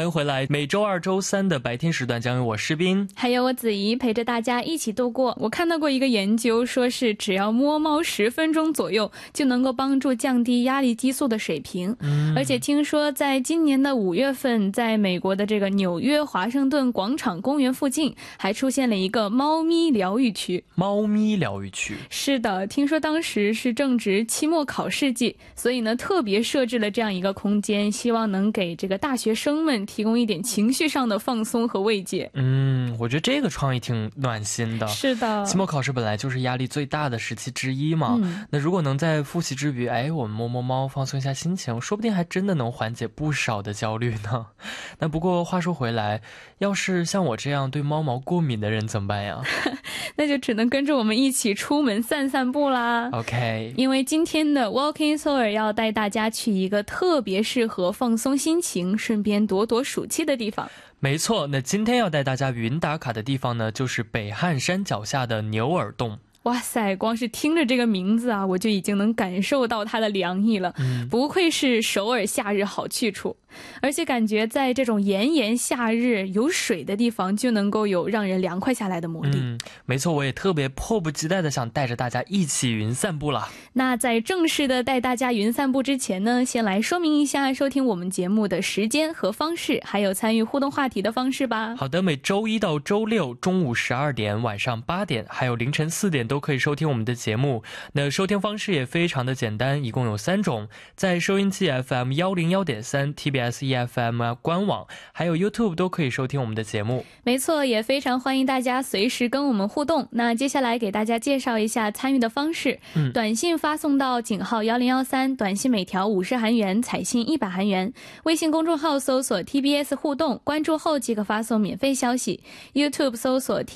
欢迎回来，每周二、周三的白天时段将由我诗斌还有我子怡陪着大家一起度过。我看到过一个研究，说是只要摸猫10分钟左右，就能够帮助降低压力激素的水平。而且听说在今年的5月份，在美国的这个纽约华盛顿广场公园附近，还出现了一个猫咪疗愈区。 猫咪疗愈区， 是的，听说当时是正值期末考试季，所以呢特别设置了这样一个空间，希望能给这个大学生们提供一点情绪上的放松和慰藉。 我觉得这个创意挺暖心的。 是的， 期末考试本来就是压力最大的时期之一嘛，那如果能在复习之余，我们摸摸猫放松一下心情，说不定还真的能缓解不少的焦虑呢。那不过话说回来，要是像我这样对猫毛过敏的人怎么办呀？ 那就只能跟着我们一起出门散散步啦。 OK， 因为今天的 Walking Soul 要带大家去一个特别适合放松心情，顺便躲躲暑气的地方。 没错，那今天要带大家云打卡的地方呢，就是北汉山脚下的牛耳洞。 哇塞，光是听着这个名字啊，我就已经能感受到它的凉意了。不愧是首尔夏日好去处，而且感觉在这种炎炎夏日，有水的地方就能够有让人凉快下来的魔力。 没错，我也特别迫不及待的想带着大家一起云散步了。 那在正式的带大家云散步之前呢，先来说明一下收听我们节目的时间和方式，还有参与互动话题的方式吧。 好的，每周一到周六中午12点、晚上8点还有凌晨4点都可以收听我们的节目。那收听方式也非常的简单，一共有3种，在收音机 FM 101.3 TBS EFM 官网还有 YouTube 都可以收听我们的节目。 没错，也非常欢迎大家随时跟我们互动。那接下来给大家介绍一下参与的方式。短信发送到井号1013，短信每条50韩元，彩信100韩元。微信公众号搜索 TBS 互动，关注后即可发送免费消息。YouTube 搜索